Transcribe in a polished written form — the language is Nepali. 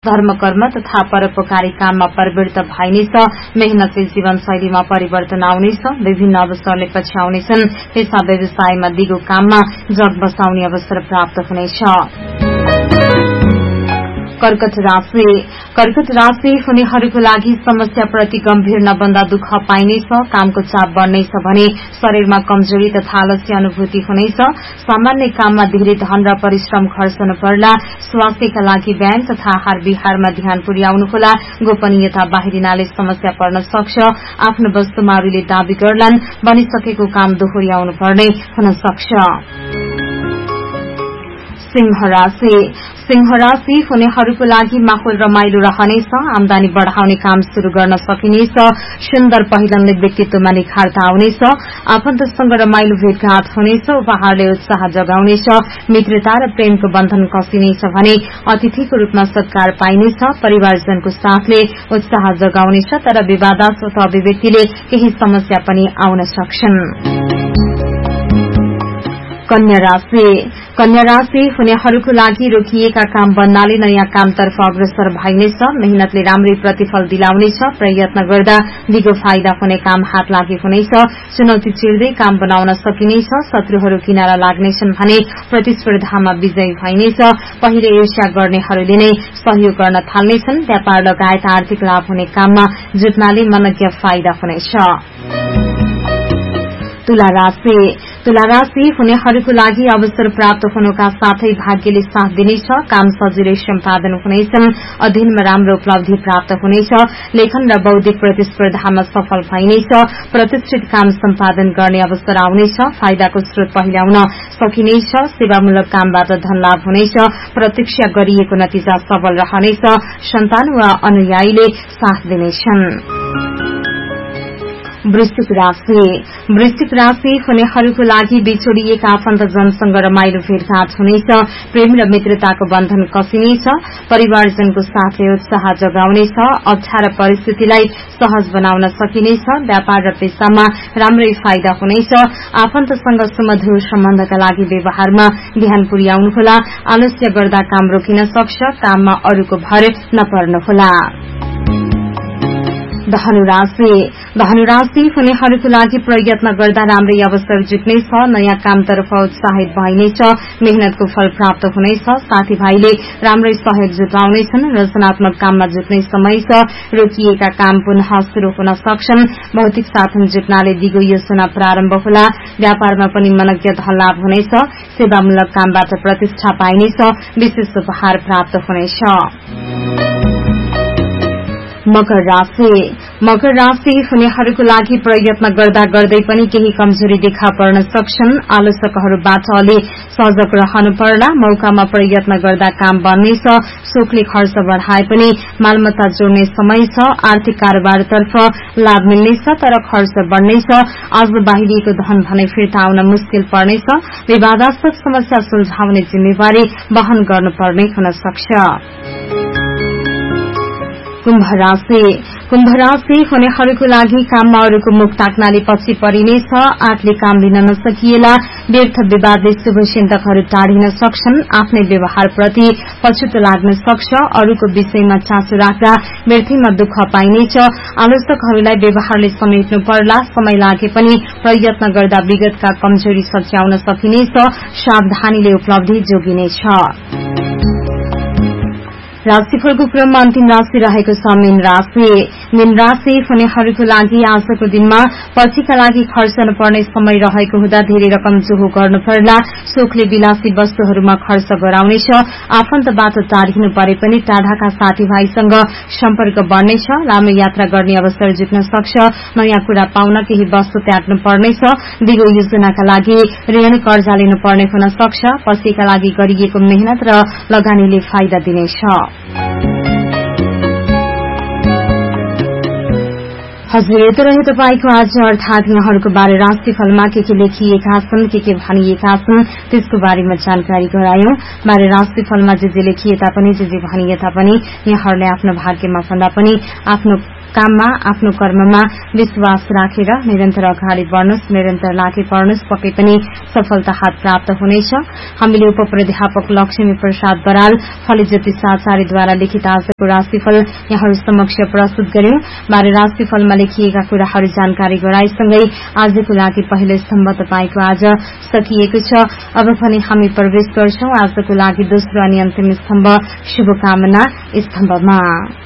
धर्मकर्म तथा परोपकारी काममा प्रवृत्त भइनेछ। मेहनतले जीवनशैलीमा परिवर्तन आउनेछ। विभिन्न अवसरले पछ्याउनेछन्। पेशा व्यवसायमा दिगो काममा जग बसाउने अवसर प्राप्त हुनेछ। कर्कट राशि हुनेहरूको लागि समस्याप्रति गम्भीर नबन्दा दुःख पाइनेछ। कामको चाप बढ्नेछ भने शरीरमा कमजोरी तथा आलस्य अनुभूति हुनेछ। सामान्य काममा धेरै धन र परिश्रम खर्चनु पर्ला। स्वास्थ्यका लागि व्यायाम तथा आहार विहारमा ध्यान पुर्याउनुहोला। गोपनीयता बाहिरिनाले समस्या पर्न सक्छ। आफ्नो वस्तुमा अरूले दावी गर्लान्। बनिसकेको काम दोहोर्याउनु पर्ने हुन सक्छ। सिंह राशि हुनेहरूको लागि माहौल रमाइलो रहनेछ। आमदानी बढ़ाउने काम शुरू गर्न सकिनेछ। सुन्दर पहिरनले व्यक्तित्वमा निखारता आउनेछ। आफन्तसँग रमाइलो भेटघाट हुनेछ। उपहारले उत्साह जगाउनेछ। मित्रता र प्रेमको बन्धन कसिनेछ भने अतिथिको रूपमा सत्कार पाइनेछ। परिवारजनको साथले उत्साह जगाउनेछ। तर विवादास्पद अभिव्यक्तिले केही समस्या पनि आउन सक्छन्। कन्या राशि हुनेहरूको लागि रोकिएका काम बन्नाले नयाँ कामतर्फ अग्रसर भइनेछ। मेहनतले राम्रै प्रतिफल दिलाउनेछ। प्रयत्न गर्दा दिगो फाइदा हुने काम हात लागि हुनेछ। चुनौती चिर्दै काम बनाउन सकिनेछ। शत्रुहरू किनारा लाग्नेछन् भने प्रतिस्पर्धामा विजयी भइनेछ। पहिले ईर्ष्या गर्नेहरूले नै सहयोग गर्न थाल्नेछन्। व्यापार लगायत आर्थिक लाभ हुने काममा जुट्नाले मनज्ञ फाइदा हुनेछ। तुला राशि हुनेहरूको लागि अवसर प्राप्त हुनुका साथै भाग्यले साथ दिनेछ। काम सजिलै सम्पादन हुनेछन्। अध्ययनमा राम्रो उपलब्धि प्राप्त हुनेछ। लेखन र बौद्धिक प्रतिस्पर्धामा सफल भइनेछ। प्रतिष्ठित काम सम्पादन गर्ने अवसर आउनेछ। फाइदाको स्रोत पहिल्याउन सकिनेछ। सेवामूलक कामबाट धन लाभ हुनेछ। प्रतीक्षा गरिएको नतिजा सबल रहनेछ। सन्तान वा अनुयायीले साथ दिनेछन्। वृश्चिक राशि हुनेहरूको लागि बिछोडिएका आफन्तजनसँग रमाइलो भेटघाट हुनेछ। प्रेम र मित्रताको बन्धन कसिनेछ। परिवारजनको साथले उत्साह जगाउनेछ। अप्ठ्यारा परिस्थितिलाई सहज बनाउन सकिनेछ। व्यापार र पेशामा राम्रै फाइदा हुनेछ। आफन्तसँग सुमधुर सम्बन्धका लागि व्यवहारमा ध्यान पुर्याउनुहोला। आलस्य गर्दा काम रोकिन सक्छ। काममा अरूको भर नपर्नुहोला। धनु राशि हुनेहरूको लागि प्रयत्न गर्दा राम्रै अवसर जुट्नेछ। नयाँ कामतर्फ उत्साहित भइनेछ। मेहनतको फल प्राप्त हुनेछ। साथीभाइले राम्रै सहयोग जुटाउनेछन्। रचनात्मक काममा जुट्ने समय छ। रोकिएका काम पुनः शुरू हुन सक्छन्। भौतिक साधन जुट्नाले दिगो योजना प्रारम्भ होला। व्यापारमा पनि मनज्ञ धन लाभ हुनेछ। सेवामूलक कामबाट प्रतिष्ठा पाइनेछ। विशेष उपहार प्राप्त हुनेछ। मकर राशि हुनेहरूको लागि प्रयत्न गर्दा गर्दै पनि केही कमजोरी देखा पर्न सक्छन्। आलोचकहरूबाट अलि सजग रहनु पर्ला। मौकामा प्रयत्न गर्दा काम बन्नेछ। शोकले खर्च बढ़ाए पनि मालमत्ता जोड्ने समय छ। आर्थिक कारोबारतर्फ लाभ मिल्नेछ। तर खर्च बढ़नेछ। आज बाहिरिएको धन भने फिर्ता आउन मुश्किल पर्नेछ। विवादास्पद समस्या सुल्झाउने जिम्मेवारी वहन गर्नुपर्ने हुन सक्छ। कुम्भ राशि हुनेहरूको लागि काममा अरूको मुख ताक्नाले पछि परिनेछ। आँटले काम लिन नसकिएला। व्यर्थ विवादले शुभचिन्तकहरू टाढिन सक्छन्। आफ्नै व्यवहारप्रति पछुतो लाग्न सक्छ। अरूको विषयमा चासो राख्दा व्यर्थैमा दुःख पाइनेछ। आलोचकहरूलाई व्यवहारले समेट्नु पर्ला। समय लागे पनि प्रयत्न गर्दा विगतका कमजोरी सच्याउन सकिनेछ। सावधानीले उपलब्धि जोगिनेछ। राशिफलको क्रममा अन्तिम राशि रहेको छ मीन राशि हुनेहरूको लागि आजको दिनमा पछिका लागि खर्च नपर्ने समय रहेको हुँदा धेरै रकम जोहो गर्नु पर्ला। शोकले विलासी वस्तुहरूमा खर्च गराउनेछ। आफन्तबाट टाढिनु परे पनि टाढाका साथीभाइसँग सम्पर्क बढ्नेछ। लामो यात्रा गर्ने अवसर जुट्न सक्छ। नयाँ कुरा पाउन केही वस्तु त्याग्नु पर्नेछ। दिगो योजनाका लागि ऋण कर्जा लिनुपर्ने हुन सक्छ। पछिका लागि गरिएको मेहनत र लगानीले फाइदा दिनेछ। हजुर, यति रहे तपाईको आज अर्थात यहाँहरूको बारे राशिफलमा के लेखिएका छन्, के भनिएका छन् त्यसको बारेमा जानकारी गरायौं। बारे राशिफलमा जे लेखिए तापनि जे भनिए तापनि यहाँहरूले आफ्नो भाग्यमा भन्दा पनि आफ्नो काममा आफ्नो कर्ममा विश्वास राखेर निरन्तर अगाडि बढ्नुस्, निरन्तर लागि पर्नुस्, पक्कै पनि सफलता हात प्राप्त हुनेछ। हामीले उपप्राध्यापक लक्ष्मी प्रसाद बराल, फलिज्योति आचार्यद्वारा लिखित आजको राशिफल यहाँहरू समक्ष प्रस्तुत गर्यौं। बारे राशिफलमा लेखिएका कुराहरू जानकारी गराएसँगै आजको लागि पहिलो स्तम्भ तपाईको आज सकिएको छ। अब भने हामी प्रवेश गर्छौं आजको लागि दोस्रो अनि अन्तिम स्तम्भ शुभकामना स्तम्भमा।